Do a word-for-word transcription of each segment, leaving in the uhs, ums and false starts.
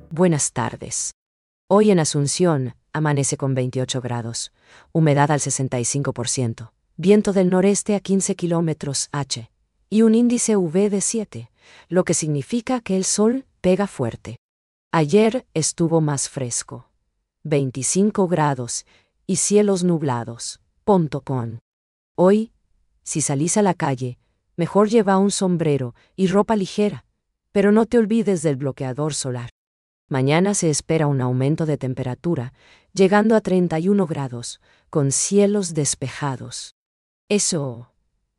Buenas tardes. Hoy en Asunción, amanece con veintiocho grados, humedad al sesenta y cinco por ciento, viento del noreste a quince kilómetros H, y un índice U V de siete, lo que significa que el sol pega fuerte. Ayer estuvo más fresco, veinticinco grados, y cielos nublados. Punto com. Hoy, si salís a la calle, mejor lleva un sombrero y ropa ligera, pero no te olvides del bloqueador solar. Mañana se espera un aumento de temperatura, llegando a treinta y uno grados, con cielos despejados. Eso.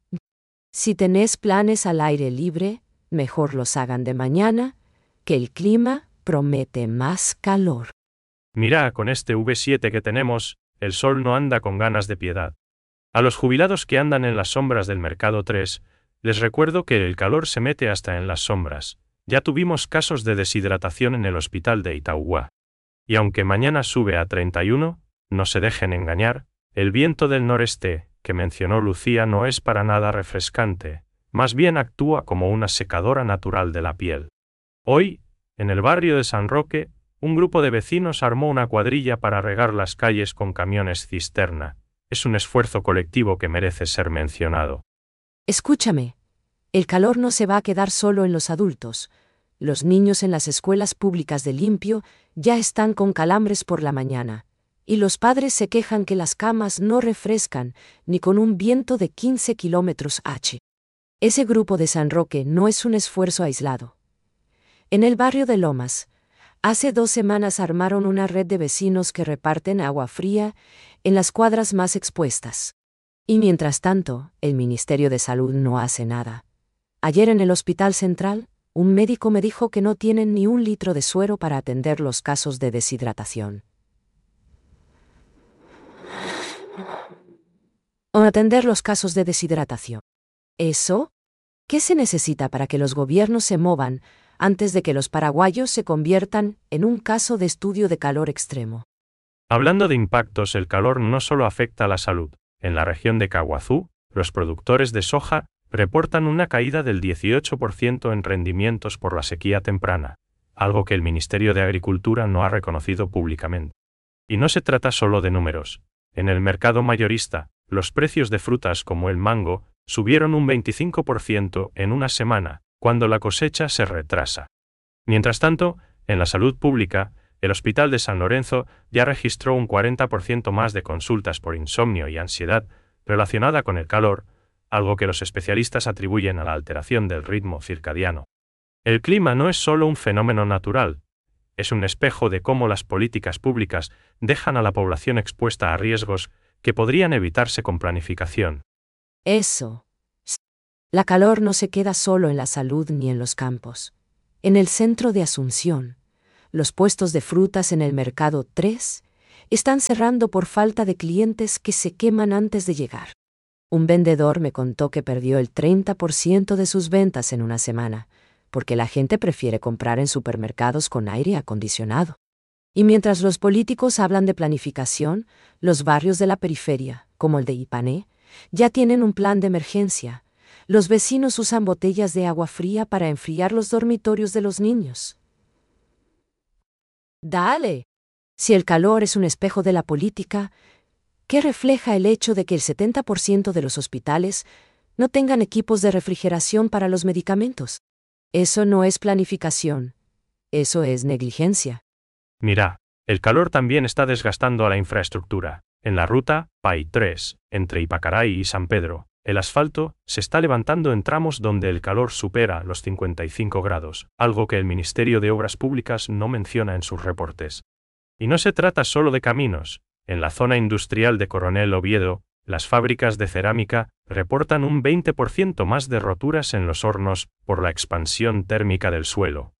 Si tenés planes al aire libre, mejor los hagan de mañana, que el clima promete más calor. Mira, con este V siete que tenemos, el sol no anda con ganas de piedad. A los jubilados que andan en las sombras del Mercado tres, les recuerdo que el calor se mete hasta en las sombras. Ya tuvimos casos de deshidratación en el hospital de Itauguá. Y aunque mañana sube a treinta y uno, no se dejen engañar, el viento del noreste, que mencionó Lucía, no es para nada refrescante, más bien actúa como una secadora natural de la piel. Hoy, en el barrio de San Roque, un grupo de vecinos armó una cuadrilla para regar las calles con camiones cisterna. Es un esfuerzo colectivo que merece ser mencionado. Escúchame. El calor no se va a quedar solo en los adultos. Los niños en las escuelas públicas de Limpio ya están con calambres por la mañana, y los padres se quejan que las camas no refrescan ni con un viento de quince kilómetros H. Ese grupo de San Roque no es un esfuerzo aislado. En el barrio de Lomas, hace dos semanas armaron una red de vecinos que reparten agua fría en las cuadras más expuestas. Y mientras tanto, el Ministerio de Salud no hace nada. Ayer en el Hospital Central, un médico me dijo que no tienen ni un litro de suero para atender los casos de deshidratación. O atender los casos de deshidratación. ¿Eso? ¿Qué se necesita para que los gobiernos se movan antes de que los paraguayos se conviertan en un caso de estudio de calor extremo? Hablando de impactos, el calor no solo afecta a la salud. En la región de Caguazú, los productores de soja reportan una caída del dieciocho por ciento en rendimientos por la sequía temprana, algo que el Ministerio de Agricultura no ha reconocido públicamente. Y no se trata solo de números. En el mercado mayorista, los precios de frutas como el mango subieron un veinticinco por ciento en una semana, cuando la cosecha se retrasa. Mientras tanto, en la salud pública, el Hospital de San Lorenzo ya registró un cuarenta por ciento más de consultas por insomnio y ansiedad relacionada con el calor, algo que los especialistas atribuyen a la alteración del ritmo circadiano. El clima no es solo un fenómeno natural, es un espejo de cómo las políticas públicas dejan a la población expuesta a riesgos que podrían evitarse con planificación. Eso. La calor no se queda solo en la salud ni en los campos. En el centro de Asunción, los puestos de frutas en el Mercado tres están cerrando por falta de clientes que se queman antes de llegar. Un vendedor me contó que perdió el treinta por ciento de sus ventas en una semana, porque la gente prefiere comprar en supermercados con aire acondicionado. Y mientras los políticos hablan de planificación, los barrios de la periferia, como el de Ipané, ya tienen un plan de emergencia. Los vecinos usan botellas de agua fría para enfriar los dormitorios de los niños. Dale. Si el calor es un espejo de la política, ¿qué refleja el hecho de que el setenta por ciento de los hospitales no tengan equipos de refrigeración para los medicamentos? Eso no es planificación, eso es negligencia. Mira, el calor también está desgastando a la infraestructura. En la ruta P A I tres, entre Ipacaray y San Pedro, el asfalto se está levantando en tramos donde el calor supera los cincuenta y cinco grados, algo que el Ministerio de Obras Públicas no menciona en sus reportes. Y no se trata solo de caminos. En la zona industrial de Coronel Oviedo, las fábricas de cerámica reportan un veinte por ciento más de roturas en los hornos por la expansión térmica del suelo.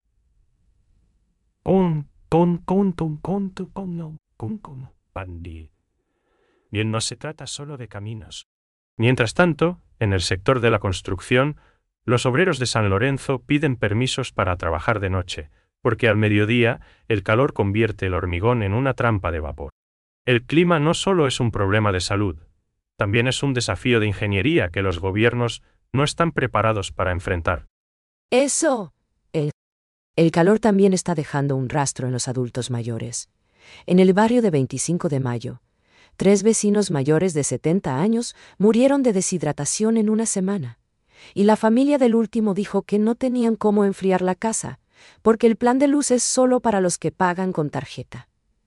Bien, no se trata solo de caminos. Mientras tanto, en el sector de la construcción, los obreros de San Lorenzo piden permisos para trabajar de noche, porque al mediodía el calor convierte el hormigón en una trampa de vapor. El clima no solo es un problema de salud, también es un desafío de ingeniería que los gobiernos no están preparados para enfrentar. Eso. El calor también está dejando un rastro en los adultos mayores. En el barrio de veinticinco de mayo, tres vecinos mayores de setenta años murieron de deshidratación en una semana. Y la familia del último dijo que no tenían cómo enfriar la casa, porque el plan de luz es solo para los que pagan con tarjeta.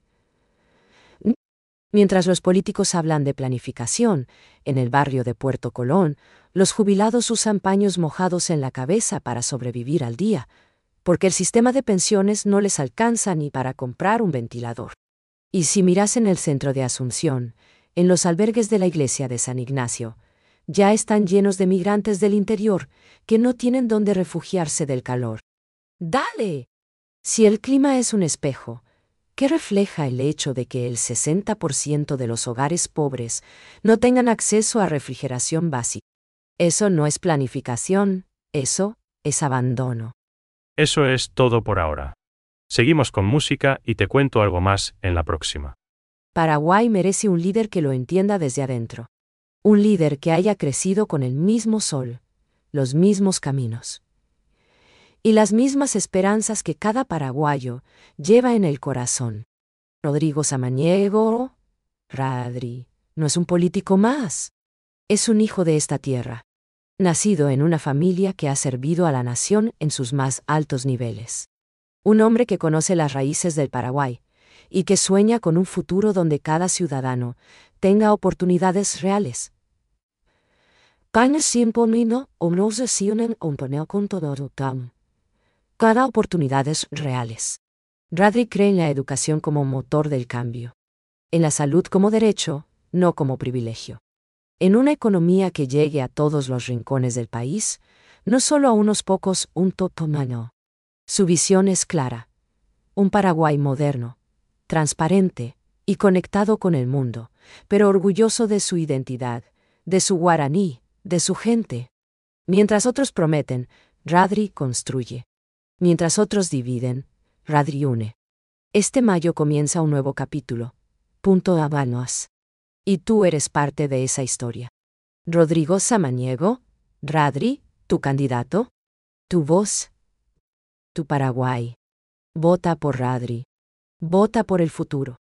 Mientras los políticos hablan de planificación, en el barrio de Puerto Colón, los jubilados usan paños mojados en la cabeza para sobrevivir al día, porque el sistema de pensiones no les alcanza ni para comprar un ventilador. Y si miras en el centro de Asunción, en los albergues de la iglesia de San Ignacio, ya están llenos de migrantes del interior que no tienen dónde refugiarse del calor. ¡Dale! Si el clima es un espejo, ¿qué refleja el hecho de que el sesenta por ciento de los hogares pobres no tengan acceso a refrigeración básica? Eso no es planificación, eso es abandono. Eso es todo por ahora. Seguimos con música y te cuento algo más en la próxima. Paraguay merece un líder que lo entienda desde adentro. Un líder que haya crecido con el mismo sol, los mismos caminos y las mismas esperanzas que cada paraguayo lleva en el corazón. Rodrigo Samaniego, Radri, no es un político más. Es un hijo de esta tierra, nacido en una familia que ha servido a la nación en sus más altos niveles. Un hombre que conoce las raíces del Paraguay y que sueña con un futuro donde cada ciudadano tenga oportunidades reales. Cada oportunidades reales. Radri cree en la educación como motor del cambio. En la salud como derecho, no como privilegio. En una economía que llegue a todos los rincones del país, no solo a unos pocos, un totomano. Su visión es clara. Un Paraguay moderno, transparente y conectado con el mundo, pero orgulloso de su identidad, de su guaraní, de su gente. Mientras otros prometen, Radri construye. Mientras otros dividen, Radri une. Este mayo comienza un nuevo capítulo. Punto Habanos. Y tú eres parte de esa historia. Rodrigo Samaniego, Radri, tu candidato, tu voz, tu Paraguay. Vota por Radri. Vota por el futuro.